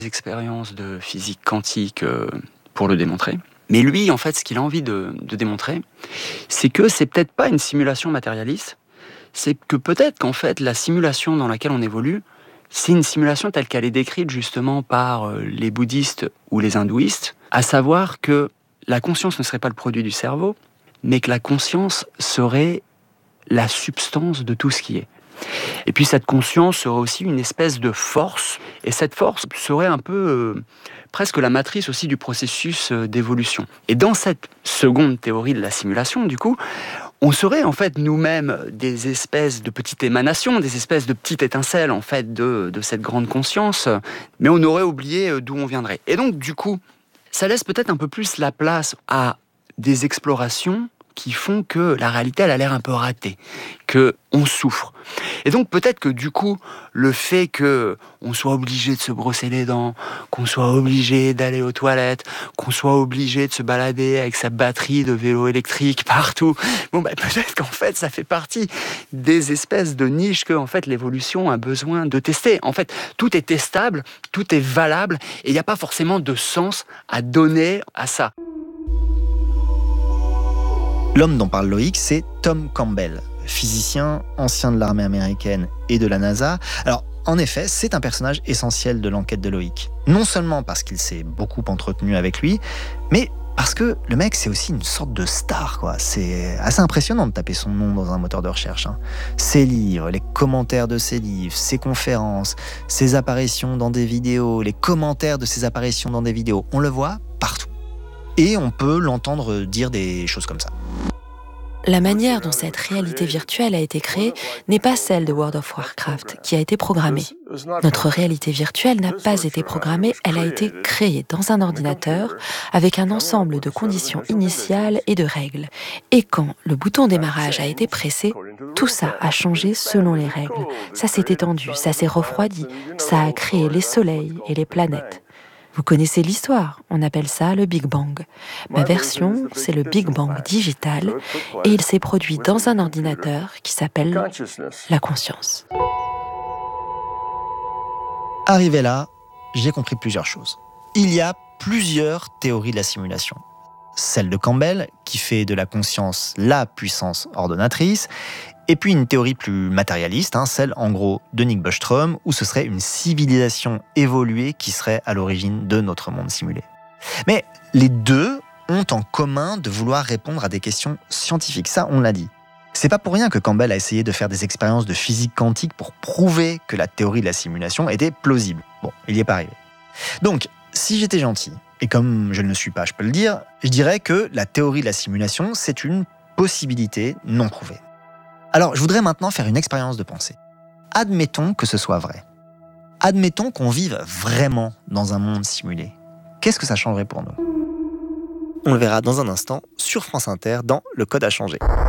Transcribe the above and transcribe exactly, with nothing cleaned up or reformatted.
des expériences de physique quantique euh, pour le démontrer. Mais lui, en fait, ce qu'il a envie de, de démontrer, c'est que c'est peut-être pas une simulation matérialiste, c'est que peut-être qu'en fait, la simulation dans laquelle on évolue, c'est une simulation telle qu'elle est décrite justement par euh, les bouddhistes ou les hindouistes, à savoir que la conscience ne serait pas le produit du cerveau, mais que la conscience serait la substance de tout ce qui est. Et puis cette conscience serait aussi une espèce de force, et cette force serait un peu euh, presque la matrice aussi du processus euh, d'évolution. Et dans cette seconde théorie de la simulation, du coup, on serait en fait nous-mêmes des espèces de petites émanations, des espèces de petites étincelles en fait de, de cette grande conscience, mais on aurait oublié d'où on viendrait. Et donc du coup, ça laisse peut-être un peu plus la place à des explorations qui font que la réalité, elle a l'air un peu ratée, qu'on souffre. Et donc peut-être que du coup, le fait qu'on soit obligé de se brosser les dents, qu'on soit obligé d'aller aux toilettes, qu'on soit obligé de se balader avec sa batterie de vélo électrique partout, bon ben peut-être qu'en fait, ça fait partie des espèces de niches que en fait, l'évolution a besoin de tester. En fait, tout est testable, tout est valable, et il n'y a pas forcément de sens à donner à ça. L'homme dont parle Loïc, c'est Tom Campbell, physicien, ancien de l'armée américaine et de la NASA. Alors, en effet, c'est un personnage essentiel de l'enquête de Loïc. Non seulement parce qu'il s'est beaucoup entretenu avec lui, mais parce que le mec, c'est aussi une sorte de star, quoi. C'est assez impressionnant de taper son nom dans un moteur de recherche, hein. Ses livres, les commentaires de ses livres, ses conférences, ses apparitions dans des vidéos, les commentaires de ses apparitions dans des vidéos, on le voit partout. Et on peut l'entendre dire des choses comme ça. La manière dont cette réalité virtuelle a été créée n'est pas celle de World of Warcraft, qui a été programmée. Notre réalité virtuelle n'a pas été programmée, elle a été créée dans un ordinateur avec un ensemble de conditions initiales et de règles. Et quand le bouton démarrage a été pressé, tout ça a changé selon les règles. Ça s'est étendu, ça s'est refroidi, ça a créé les soleils et les planètes. Vous connaissez l'histoire, on appelle ça le Big Bang. Ma version, c'est le Big Bang digital, et il s'est produit dans un ordinateur qui s'appelle la conscience. Arrivé là, j'ai compris plusieurs choses. Il y a plusieurs théories de la simulation. Celle de Campbell, qui fait de la conscience la puissance ordonnatrice, et puis une théorie plus matérialiste, hein, celle en gros de Nick Bostrom, où ce serait une civilisation évoluée qui serait à l'origine de notre monde simulé. Mais les deux ont en commun de vouloir répondre à des questions scientifiques, ça on l'a dit. C'est pas pour rien que Campbell a essayé de faire des expériences de physique quantique pour prouver que la théorie de la simulation était plausible. Bon, il n'y est pas arrivé. Donc, si j'étais gentil, et comme je ne le suis pas, je peux le dire, je dirais que la théorie de la simulation, c'est une possibilité non prouvée. Alors, je voudrais maintenant faire une expérience de pensée. Admettons que ce soit vrai. Admettons qu'on vive vraiment dans un monde simulé. Qu'est-ce que ça changerait pour nous ? On le verra dans un instant sur France Inter dans Le Code a changé.